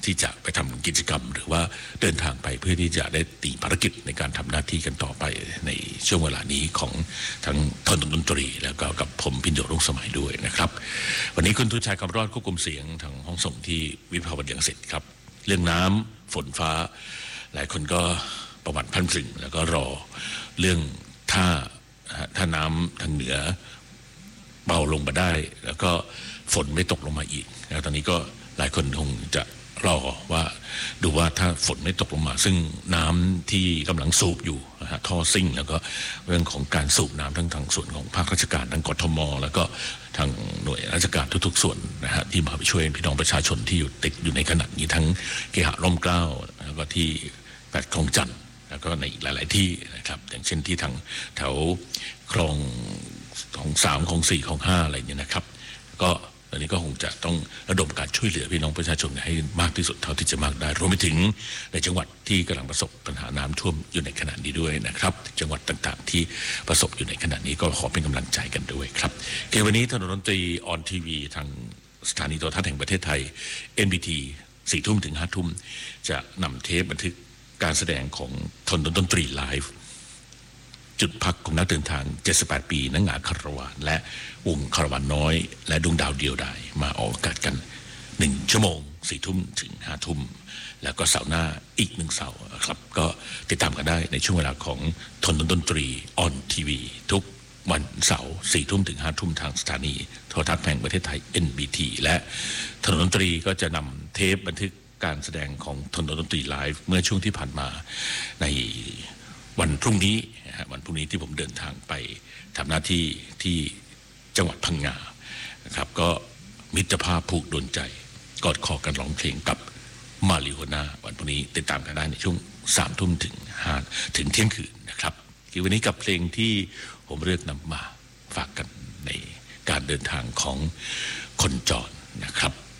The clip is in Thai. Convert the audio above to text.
ที่จะไปทำกิจกรรมหรือว่าเดินทางไปเพื่อที่จะได้ตีภารกิจในการทำหน้าที่กันต่อไปในช่วงเวลานี้ของทั้งทนดนตรีแล้วก็กับผมพินโยรุ่งสมัยด้วยนะครับวันนี้คุณทุชัยคำรอดควบคุมเสียงทางห้องส่งที่วิภาวดีรังสิตครับเรื่องน้ำฝนฟ้าหลายคนก็ประวัติพันสึงแล้วก็รอเรื่องถ้าน้ำทางเหนือเบาลงมาได้แล้วก็ฝนไม่ตกลงมาอีกแล้วตอนนี้ก็หลายคนคงจะรอว่าดูว่าถ้าฝนไม่ตกลงมาซึ่งน้ำที่กำลังสูบอยู่ท่อซิ่งแล้วก็เรื่องของการสูบน้ำทั้งทางส่วนของภาคราชการทั้งกทมแล้วก็ทางหน่วยราชการทุกๆส่วนนะฮะที่มาไปช่วยพี่น้องประชาชนที่อยู่ติดอยู่ในขณะนี้ทั้งเคหะร่มเกล้าแล้วก็ที่แปดคลองจันทร์แล้วก็ในอีกหลายๆที่นะครับอย่างเช่นที่ทางแถวคลองของ3คลอง4คลอง5อะไรเนี่ยนะครับก็ตอนนี้ก็คงจะต้องระดมการช่วยเหลือพี่น้องประชาชนให้มากที่สุดเท่าที่จะมากได้รวมไปถึงในจังหวัดที่กำลังประสบปัญหาน้ำท่วมอยู่ในขณะนี้ด้วยนะครับจังหวัดต่างๆที่ประสบอยู่ในขณะนี้ก็ขอเป็นกำลังใจกันด้วยครับวันนี้ถนนดนตรีออนทีวีทางสถานีโทรทัศน์แห่งประเทศไทย NBT 4 ทุ่มถึง 5 ทุ่มจะนำเทปบันทึกการแสดงของถนนดนตรีไลฟ์จุดพักของนักเดินทาง78ปีนักงาคารวานและวงคารวานน้อยและดวงดาวเดียวดายมาออกอากาศกัน1ชั่วโมง4 ทุ่มถึง 5 ทุ่มแล้วก็เสาร์หน้าอีก1เสาร์ครับก็ติดตามกันได้ในช่วงเวลาของถนนดนตรีออนทีวีทุกวันเสาร์4 ทุ่มถึง 5 ทุ่มทางสถานีโทรทัศน์แห่งประเทศไทย NBT และถนนดนตรีก็จะนำเทปบันทึกการแสดงของถนนดนตรีไลฟ์เมื่อช่วงที่ผ่านมาในวันพรุ่งนี้ที่ผมเดินทางไปทำหน้าที่ที่จังหวัดพังงานะครับก็มิตรภาพผูกดวงใจกอดคอกันร้องเพลงกับมาริโฮน่าวันพรุ่งนี้ติดตามกันได้ในช่วง3 ทุ่มถึงเที่ยงคืนนะครับวันนี้กับเพลงที่ผมเลือกนำมาฝากกันในการเดินทางของคนจรนะครับ